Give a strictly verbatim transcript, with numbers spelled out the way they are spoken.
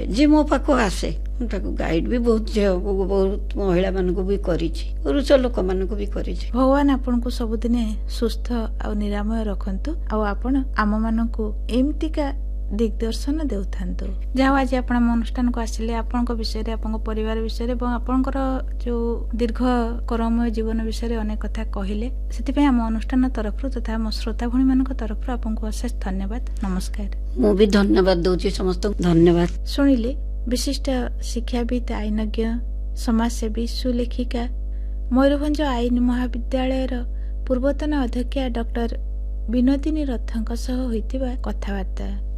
କରେ ଯେ ମୋ ପାଖକୁ ଆସେ ମୁଁ ତାକୁ ଗାଇଡ ବି ବହୁତ ଝିଅ ବହୁତ ମହିଳା ମାନଙ୍କୁ ବି କରିଛି, ପୁରୁଷ ଲୋକମାନଙ୍କୁ ବି କରିଛି। ଭଗବାନ ଆପଣଙ୍କୁ ସବୁଦିନେ ସୁସ୍ଥ ଆଉ ନିରାମୟ ରଖନ୍ତୁ ଆଉ ଆପଣ ଆମ ମାନଙ୍କୁ ଏମିତିକା ଦିଗଦର୍ଶନ ଦେଉଥାନ୍ତୁ। ଯାହା ଆଜି ଆପଣ ଆମ ଅନୁଷ୍ଠାନକୁ ଆସିଲେ ଆପଣଙ୍କ ବିଷୟରେ ଆପଣଙ୍କ ପରିବାର ବିଷୟରେ ଏବଂ ଆପଣଙ୍କର ଯୋଉ ଦୀର୍ଘ କରମୟ ଜୀବନ ବିଷୟରେ ଅନେକ କଥା କହିଲେ, ସେଥିପାଇଁ ଆମ ଅନୁଷ୍ଠାନ ତରଫରୁ ତଥା ଆମ ଶ୍ରୋତା ଭଉଣୀ ମାନଙ୍କ ତରଫରୁ ଆପଣଙ୍କୁ ଅଶେଷ ଧନ୍ୟବାଦ। ନମସ୍କାର। ମୁଁ ବି ଧନ୍ୟବାଦ ଦଉଛି ସମସ୍ତଙ୍କୁ। ଧନ୍ୟବାଦ। ଶୁଣିଲେ ବିଶିଷ୍ଟ ଶିକ୍ଷାବିତ୍, ଆଇନଜ୍ଞ, ସମାଜସେବୀ, ସୁଲେଖିକା, ମୟୂରଭଞ୍ଜ ଆଇନ ମହାବିଦ୍ୟାଳୟର ପୂର୍ବତନ ଅଧ୍ୟକ୍ଷା ଡକ୍ଟର ବିନୋଦିନୀ ରଥଙ୍କ ସହ ହୋଇଥିବା କଥାବାର୍ତ୍ତା।